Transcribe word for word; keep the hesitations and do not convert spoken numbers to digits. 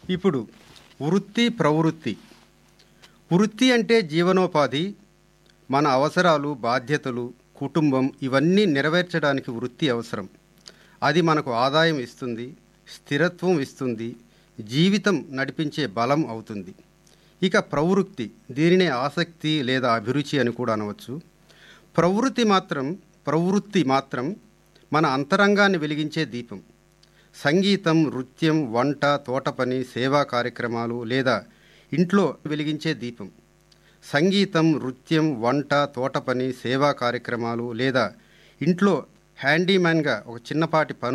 ఇప్పుడు వృత్తి ప్రవృత్తి. వృత్తి అంటే జీవనోపాధి, మన అవసరాలు, బాధ్యతలు, కుటుంబం ఇవన్నీ నెరవేర్చడానికి వృత్తి అవసరం. అది మనకు ఆదాయం ఇస్తుంది, స్థిరత్వం ఇస్తుంది, జీవితం నడిపించే బలం అవుతుంది. ఇక ప్రవృత్తి, దీనినే ఆసక్తి లేదా అభిరుచి అని కూడా అనవచ్చు. ప్రవృత్తి మాత్రం ప్రవృత్తి మాత్రం మన అంతరంగాన్ని వెలిగించే దీపం. సంగీతం, నృత్యం, వంట, తోటపని, సేవా కార్యక్రమాలు లేదా ఇంట్లో వెలిగించే దీపం. సంగీతం, నృత్యం, వంట, తోటపని, సేవా కార్యక్రమాలు లేదా ఇంట్లో హ్యాండీమ్యాన్గా ఒక చిన్నపాటి పను